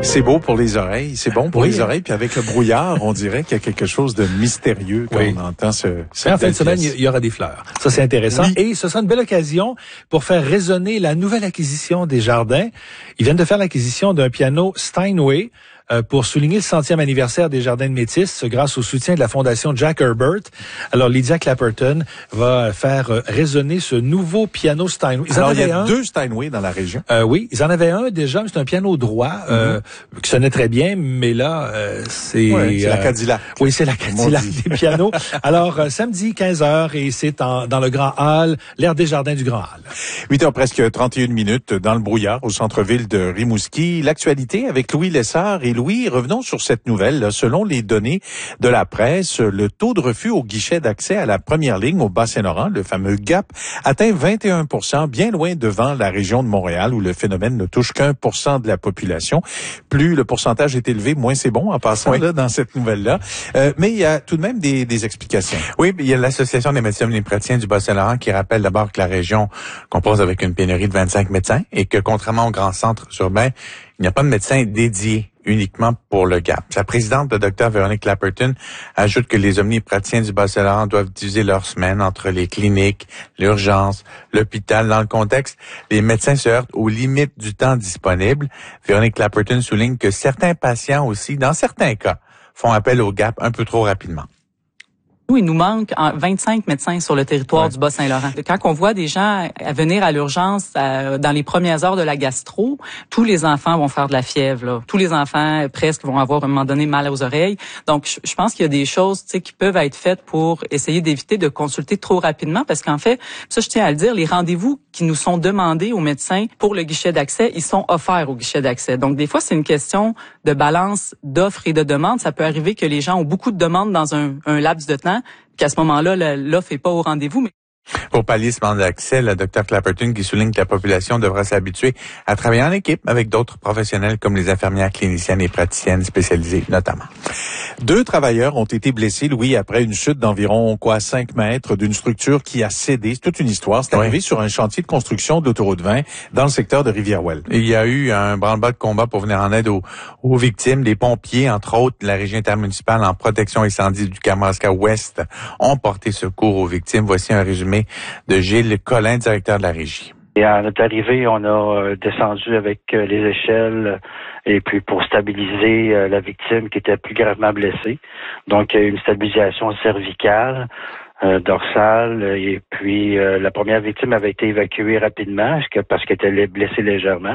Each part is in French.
C'est beau pour les oreilles, c'est bon pour les oreilles. Puis avec le brouillard, on dirait qu'il y a quelque chose de mystérieux quand on entend cette en fin de semaine, il y aura des fleurs. Ça, c'est intéressant. Oui. Et ce sera une belle occasion pour faire résonner la nouvelle acquisition des Jardins. Ils viennent de faire l'acquisition d'un piano Steinway pour souligner le 100e anniversaire des Jardins de Métis grâce au soutien de la Fondation Jack Herbert. Alors, Lydia Clapperton va faire résonner ce nouveau piano Steinway. Alors, il y a deux Steinway dans la région. Oui, ils en avaient un déjà, mais c'est un piano droit qui sonnait très bien, mais là, c'est... Ouais, c'est la Cadillac. Oui, c'est la Cadillac des pianos. Alors, samedi, 15h, et c'est dans le Grand Hall, l'aire des Jardins du Grand Hall. 8h presque 31 minutes dans le brouillard au centre-ville de Rimouski. L'actualité avec Louis Lessard. Et Louis, revenons sur cette nouvelle. Là. Selon les données de la presse, le taux de refus au guichet d'accès à la première ligne au Bas-Saint-Laurent, le fameux GAP, atteint 21%, bien loin devant la région de Montréal où le phénomène ne touche qu'1% de la population. Plus le pourcentage est élevé, moins c'est bon en passant là, dans cette nouvelle-là. Mais il y a tout de même des explications. Oui, il y a l'Association des médecins omnipraticiens du Bas-Saint-Laurent qui rappelle d'abord que la région compose avec une pénurie de 25 médecins et que contrairement aux grands centres urbains, il n'y a pas de médecins dédiés uniquement pour le GAP. Sa présidente, le Dr Véronique Clapperton, ajoute que les omnipraticiens du Bas-Saint-Laurent doivent diviser leur semaine entre les cliniques, l'urgence, l'hôpital. Dans le contexte, les médecins se heurtent aux limites du temps disponible. Véronique Clapperton souligne que certains patients aussi, dans certains cas, font appel au GAP un peu trop rapidement. Nous, il nous manque 25 médecins sur le territoire du Bas-Saint-Laurent. Quand on voit des gens venir à l'urgence dans les premières heures de la gastro, tous les enfants vont faire de la fièvre. Là. Tous les enfants presque vont avoir à un moment donné mal aux oreilles. Donc, je pense qu'il y a des choses qui peuvent être faites pour essayer d'éviter de consulter trop rapidement parce qu'en fait, ça je tiens à le dire, les rendez-vous qui nous sont demandés aux médecins pour le guichet d'accès, ils sont offerts au guichet d'accès. Donc, des fois, c'est une question de balance d'offres et de demandes. Ça peut arriver que les gens ont beaucoup de demandes dans un laps de temps, qu'à ce moment-là, l'offre n'est pas au rendez-vous. Mais pour pallier ce manque d'accès, le Dr Clapperton qui souligne que la population devra s'habituer à travailler en équipe avec d'autres professionnels comme les infirmières cliniciennes et praticiennes spécialisées notamment. 2 travailleurs ont été blessés, Louis, après une chute d'environ 5 mètres d'une structure qui a cédé. C'est toute une histoire. C'est arrivé sur un chantier de construction de l'autoroute 20 dans le secteur de Rivière-Ouelle. Il y a eu un branle-bas de combat pour venir en aide aux victimes. Les pompiers, entre autres, de la régie intermunicipale en protection incendie du Kamouraska-Ouest ont porté secours aux victimes. Voici un résumé de Gilles Collin, directeur de la régie. Et à notre arrivée, on a descendu avec les échelles et puis pour stabiliser la victime qui était plus gravement blessée. Donc, il y a eu une stabilisation cervicale, dorsale, et puis la première victime avait été évacuée rapidement parce qu'elle était blessée légèrement.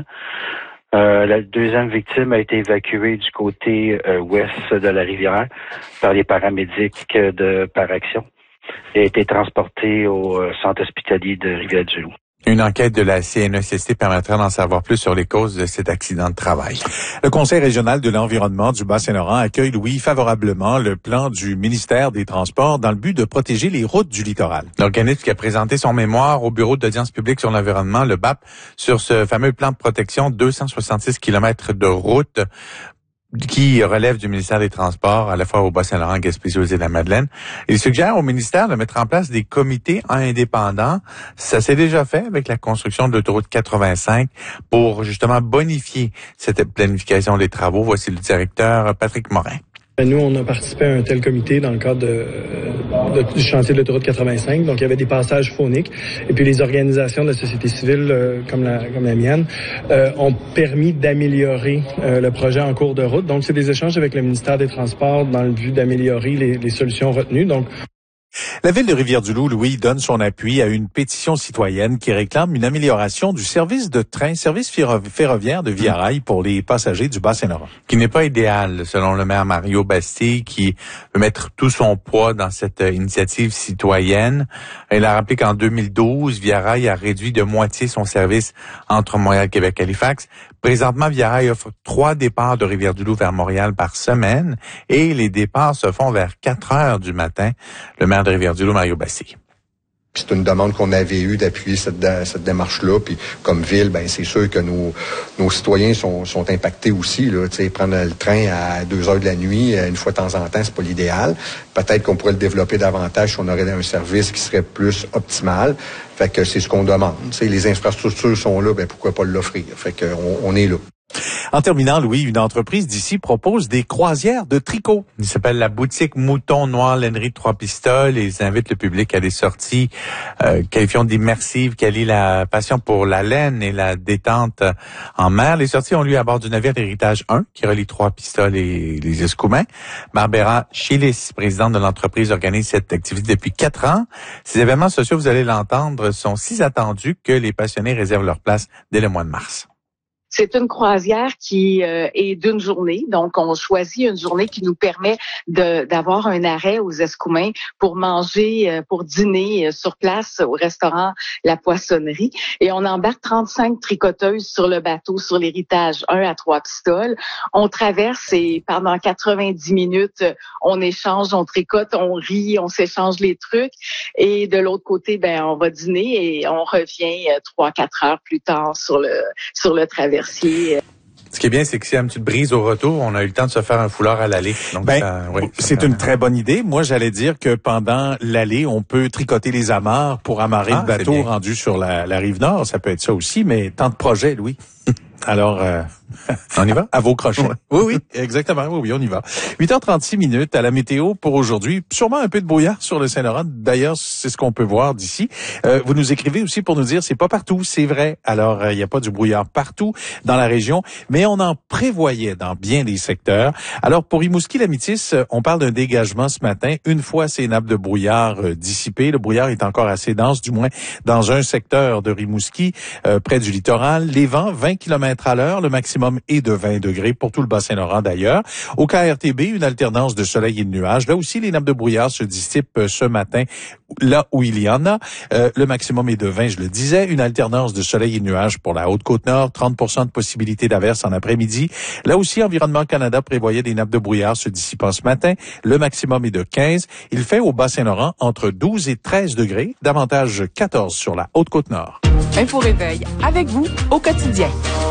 La deuxième victime a été évacuée du côté ouest de la rivière par les paramédics de Paraction et a été transportée au centre hospitalier de Rivière-du-Loup. Une enquête de la CNESST permettra d'en savoir plus sur les causes de cet accident de travail. Le Conseil régional de l'environnement du Bas-Saint-Laurent accueille, Louis, favorablement le plan du ministère des Transports dans le but de protéger les routes du littoral. L'organisme qui a présenté son mémoire au Bureau d'audience publique sur l'environnement, le BAP, sur ce fameux plan de protection, 266 km de routes qui relève du ministère des Transports, à la fois au Bas-Saint-Laurent, Gaspésie, aux Îles-de-la-Madeleine. Il suggère au ministère de mettre en place des comités indépendants. Ça s'est déjà fait avec la construction de l'autoroute 85 pour justement bonifier cette planification des travaux. Voici le directeur Patrick Morin. Nous, on a participé à un tel comité dans le cadre du chantier de l'autoroute 85. Donc, il y avait des passages phoniques. Et puis, les organisations de la société civile, comme la mienne, ont permis d'améliorer le projet en cours de route. Donc, c'est des échanges avec le ministère des Transports dans le but d'améliorer les solutions retenues. Donc, la ville de Rivière-du-Loup, Louis, donne son appui à une pétition citoyenne qui réclame une amélioration du service de train, service ferroviaire de Via Rail pour les passagers du Bas-Saint-Laurent. Qui n'est pas idéal, selon le maire Mario Bastille, qui veut mettre tout son poids dans cette initiative citoyenne. Il a rappelé qu'en 2012, Via Rail a réduit de moitié son service entre Montréal, Québec, Halifax. Présentement, Via Rail offre 3 départs de Rivière-du-Loup vers Montréal par semaine et les départs se font vers 4 heures du matin. Le maire de Rivière-du-Loup, Mario Bastille. C'est une demande qu'on avait eue d'appuyer cette démarche-là. Puis comme ville, ben c'est sûr que nos citoyens sont impactés aussi. Là, prendre le train à 2 heures de la nuit, une fois de temps en temps, c'est pas l'idéal. Peut-être qu'on pourrait le développer davantage si on aurait un service qui serait plus optimal. Fait que c'est ce qu'on demande. Les infrastructures sont là, ben pourquoi pas l'offrir. Fait que on est là. En terminant, Louis, une entreprise d'ici propose des croisières de tricot. Il s'appelle la boutique Mouton Noir Lainerie de Trois-Pistoles et ils invitent le public à des sorties qualifiant d'immersives qui allient la passion pour la laine et la détente en mer. Les sorties ont lieu à bord du navire Héritage 1 qui relie Trois-Pistoles et les Escoumins. Barbara Chilis, présidente de l'entreprise, organise cette activité depuis 4 ans. Ces événements sociaux, vous allez l'entendre, sont si attendus que les passionnés réservent leur place dès le mois de mars. C'est une croisière qui est d'une journée. Donc, on choisit une journée qui nous permet d'avoir un arrêt aux Escoumins pour manger, pour dîner sur place au restaurant La Poissonnerie. Et on embarque 35 tricoteuses sur le bateau, sur l'Héritage 1 à Trois-Pistoles. On traverse et pendant 90 minutes, on échange, on tricote, on rit, on s'échange les trucs. Et de l'autre côté, on va dîner et on revient 3-4 heures plus tard sur le traversier. Ce qui est bien, c'est que s'il y a une petite brise au retour, on a eu le temps de se faire un foulard à l'aller. Donc, c'est une très bonne idée. Moi, j'allais dire que pendant l'aller, on peut tricoter les amarres pour amarrer le bateau rendu sur la rive nord. Ça peut être ça aussi, mais tant de projets, Louis. Alors, on y va? À vos crochets. Oui, exactement. Oui, on y va. 8h36 minutes à la météo pour aujourd'hui. Sûrement un peu de brouillard sur le Saint-Laurent. D'ailleurs, c'est ce qu'on peut voir d'ici. Vous nous écrivez aussi pour nous dire c'est pas partout, c'est vrai. Alors, il n'y a pas du brouillard partout dans la région, mais on en prévoyait dans bien des secteurs. Alors, pour Rimouski-la-Métis, on parle d'un dégagement ce matin. Une fois ces nappes de brouillard dissipées, le brouillard est encore assez dense, du moins dans un secteur de Rimouski, près du littoral. Les vents, 20 km/h, le maximum est de 20 degrés pour tout le Bas-Saint-Laurent d'ailleurs. Au KRTB, une alternance de soleil et de nuages. Là aussi, les nappes de brouillard se dissipent ce matin, là où il y en a. Le maximum est de 20, je le disais. Une alternance de soleil et de nuages pour la Haute-Côte-Nord. 30% de possibilité d'averse en après-midi. Là aussi, Environnement Canada prévoyait des nappes de brouillard se dissipant ce matin. Le maximum est de 15. Il fait au Bas-Saint-Laurent entre 12 et 13 degrés. Davantage 14 sur la Haute-Côte-Nord. Info Réveil, avec vous au quotidien.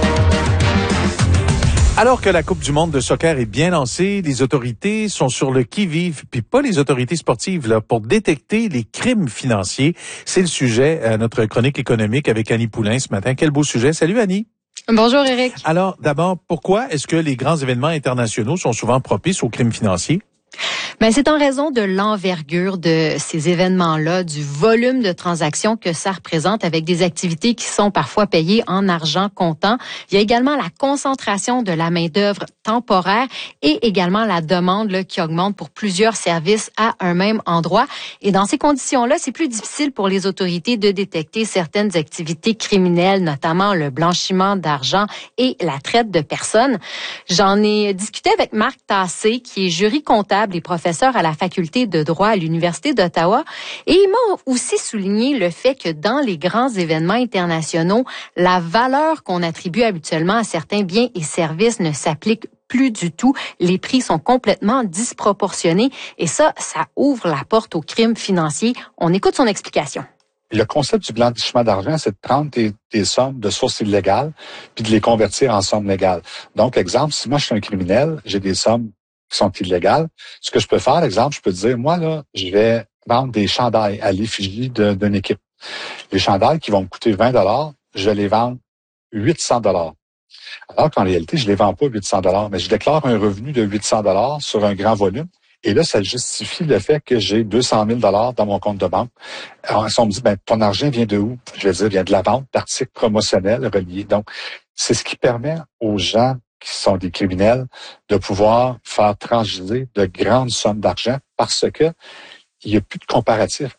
Alors que la Coupe du monde de soccer est bien lancée, les autorités sont sur le qui-vive, puis pas les autorités sportives, là, pour détecter les crimes financiers. C'est le sujet à notre chronique économique avec Annie Poulain ce matin. Quel beau sujet. Salut Annie. Bonjour Éric. Alors, d'abord, pourquoi est-ce que les grands événements internationaux sont souvent propices aux crimes financiers? C'est en raison de l'envergure de ces événements-là, du volume de transactions que ça représente avec des activités qui sont parfois payées en argent comptant. Il y a également la concentration de la main-d'œuvre temporaire et également la demande là, qui augmente pour plusieurs services à un même endroit. Et dans ces conditions-là, c'est plus difficile pour les autorités de détecter certaines activités criminelles, notamment le blanchiment d'argent et la traite de personnes. J'en ai discuté avec Marc Tassé, qui est jury comptable et professeur à la faculté de droit à l'Université d'Ottawa. Et il m'a aussi souligné le fait que dans les grands événements internationaux, la valeur qu'on attribue habituellement à certains biens et services ne s'applique plus du tout. Les prix sont complètement disproportionnés et ça ouvre la porte aux crimes financiers. On écoute son explication. Le concept du blanchiment d'argent, c'est de prendre tes sommes de sources illégales puis de les convertir en sommes légales. Donc, exemple, si moi je suis un criminel, j'ai des sommes qui sont illégales. Ce que je peux faire, exemple, je peux dire, moi, là, je vais vendre des chandails à l'effigie d'une équipe. Les chandails qui vont me coûter 20 $, je vais les vendre 800 $. Alors qu'en réalité, je les vends pas 800 $, mais je déclare un revenu de 800 $ sur un grand volume. Et là, ça justifie le fait que j'ai 200 000 $ dans mon compte de banque. Alors, si on me dit, ton argent vient de où? Je vais dire, vient de la vente d'articles promotionnels reliés. Donc, c'est ce qui permet aux gens qui sont des criminels, de pouvoir faire transiger de grandes sommes d'argent parce que il n'y a plus de comparatif.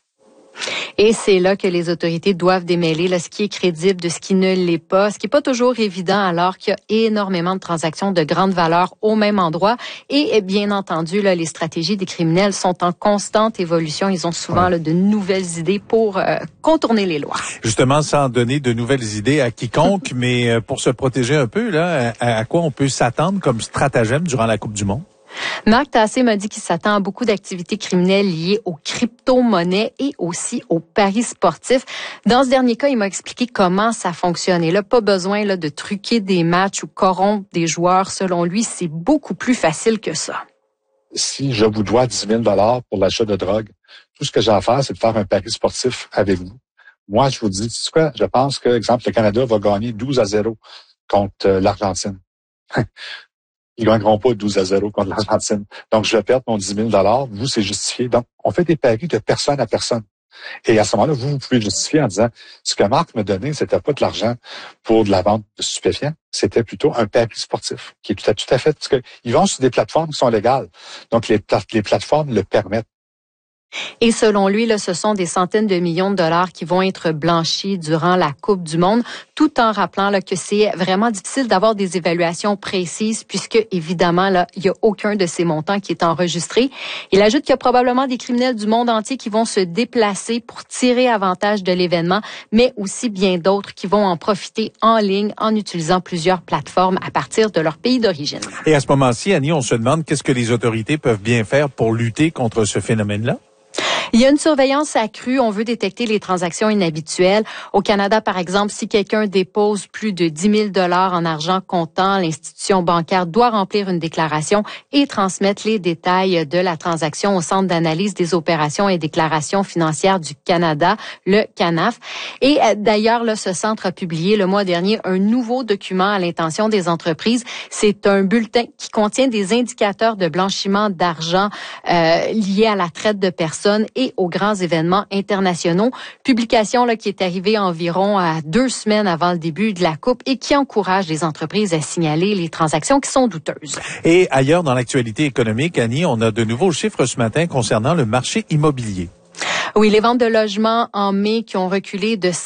Et c'est là que les autorités doivent démêler là, ce qui est crédible de ce qui ne l'est pas, ce qui n'est pas toujours évident alors qu'il y a énormément de transactions de grande valeur au même endroit. Et bien entendu, là, les stratégies des criminels sont en constante évolution. Ils ont souvent là, de nouvelles idées pour contourner les lois. Justement, sans donner de nouvelles idées à quiconque, mais pour se protéger un peu, là, à quoi on peut s'attendre comme stratagème durant la Coupe du monde? Marc Tassé m'a dit qu'il s'attend à beaucoup d'activités criminelles liées aux crypto-monnaies et aussi aux paris sportifs. Dans ce dernier cas, il m'a expliqué comment ça fonctionne. Et là, pas besoin là, de truquer des matchs ou corrompre des joueurs. Selon lui, c'est beaucoup plus facile que ça. Si je vous dois 10 000 $ pour l'achat de drogue, tout ce que j'ai à faire, c'est de faire un pari sportif avec vous. Moi, je vous dis, tu sais quoi, je pense que, exemple, le Canada va gagner 12-0 contre l'Argentine. Ils gagneront pas 12-0 contre l'Argentine. Donc, je vais perdre mon 10 000 $. Vous, c'est justifié. Donc, on fait des paris de personne à personne. Et à ce moment-là, vous pouvez justifier en disant, ce que Marc m'a donné, c'était pas de l'argent pour de la vente de stupéfiants, c'était plutôt un pari sportif, qui est tout à fait, parce qu'ils vont sur des plateformes qui sont légales. Donc, les plateformes le permettent. Et selon lui, là, ce sont des centaines de millions de dollars qui vont être blanchis durant la Coupe du Monde, tout en rappelant là, que c'est vraiment difficile d'avoir des évaluations précises puisque, évidemment, là, il n'y a aucun de ces montants qui est enregistré. Il ajoute qu'il y a probablement des criminels du monde entier qui vont se déplacer pour tirer avantage de l'événement, mais aussi bien d'autres qui vont en profiter en ligne en utilisant plusieurs plateformes à partir de leur pays d'origine. Et à ce moment-ci, Annie, on se demande qu'est-ce que les autorités peuvent bien faire pour lutter contre ce phénomène-là? Il y a une surveillance accrue. On veut détecter les transactions inhabituelles. Au Canada, par exemple, si quelqu'un dépose plus de 10 000 $ en argent comptant, l'institution bancaire doit remplir une déclaration et transmettre les détails de la transaction au Centre d'analyse des opérations et déclarations financières du Canada, le CANAF. Et d'ailleurs, là, ce centre a publié le mois dernier un nouveau document à l'intention des entreprises. C'est un bulletin qui contient des indicateurs de blanchiment d'argent liés à la traite de personnes et aux grands événements internationaux. Publication là, qui est arrivée environ à 2 semaines avant le début de la Coupe et qui encourage les entreprises à signaler les transactions qui sont douteuses. Et ailleurs dans l'actualité économique, Annie, on a de nouveaux chiffres ce matin concernant le marché immobilier. Oui, les ventes de logements en mai qui ont reculé de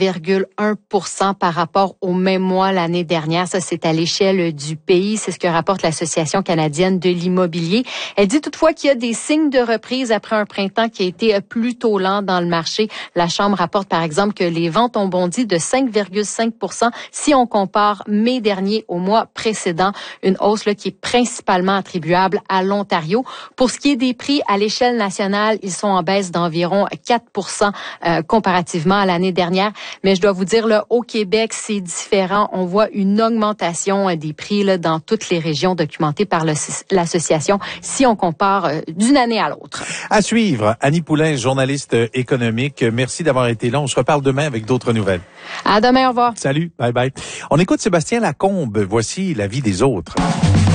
5,1% par rapport au même mois l'année dernière. Ça, c'est à l'échelle du pays. C'est ce que rapporte l'Association canadienne de l'immobilier. Elle dit toutefois qu'il y a des signes de reprise après un printemps qui a été plutôt lent dans le marché. La Chambre rapporte par exemple que les ventes ont bondi de 5,5% si on compare mai dernier au mois précédent. Une hausse là, qui est principalement attribuable à l'Ontario. Pour ce qui est des prix à l'échelle nationale, ils sont en baisse d'environ 4% comparativement à l'année dernière. Mais je dois vous dire, là, au Québec, c'est différent. On voit une augmentation des prix là, dans toutes les régions documentées par l'association si on compare d'une année à l'autre. À suivre, Annie Poulain, journaliste économique. Merci d'avoir été là. On se reparle demain avec d'autres nouvelles. À demain, au revoir. Salut, bye bye. On écoute Sébastien Lacombe. Voici La vie des autres.